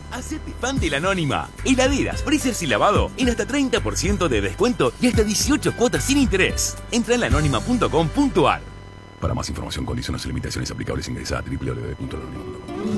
Hacete fan de la Anónima. Heladeras, freezers y lavado en hasta 30% de descuento y hasta 18 cuotas sin interés. Entra en laanónima.com.ar. Para más información, condiciones y limitaciones aplicables, ingresa a www.lanónima.com.